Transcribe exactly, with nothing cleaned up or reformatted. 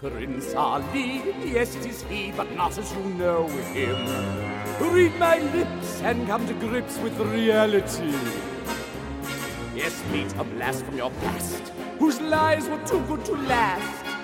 Prince Ali, yes, 'tis he, but not as you know him. Read my lips and come to grips with reality. Yes, meet a blast from your past, whose lies were too good to last.